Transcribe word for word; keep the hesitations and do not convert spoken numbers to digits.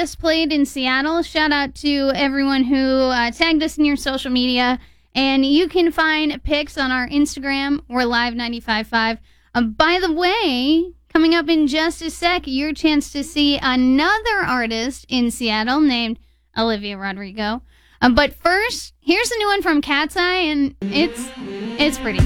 just played in Seattle. Shout out to everyone who uh, tagged us in your social media. And you can find pics on our Instagram. We're live ninety-five point five. Uh, by the way, coming up in just a sec, your chance to see another artist in Seattle named Olivia Rodrigo. Uh, but first, here's a new one from Cat's Eye, and it's it's pretty.